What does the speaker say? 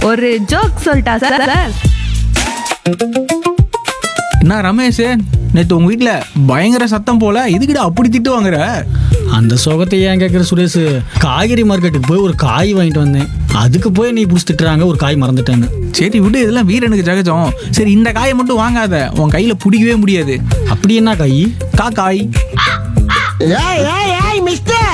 ஒரு ஜோக் சொல்லிட்டா sir sir. என்ன ரமேஷ், நேற்று உங்கள் வீட்டில் பயங்கர சத்தம் போல, இதுக்கிட்ட அப்படி திட்டு வாங்குற? அந்த சோகத்தை ஏன் கேட்குற சுரேஷ்? காய்கறி மார்க்கெட்டுக்கு போய் ஒரு காய் வாங்கிட்டு வந்தேன். அதுக்கு போய் நீ பிடிச்சி திட்டுறாங்க ஒரு காய் மறந்துட்டேன்னு. சரி விடு, இதெல்லாம் வீரனுக்கு ஜகஜம். சரி இந்த காயை மட்டும் வாங்காத, உன் கையில் பிடிக்கவே முடியாது. அப்படி என்ன காய்? காய். ஏய் மிஸ்டர்,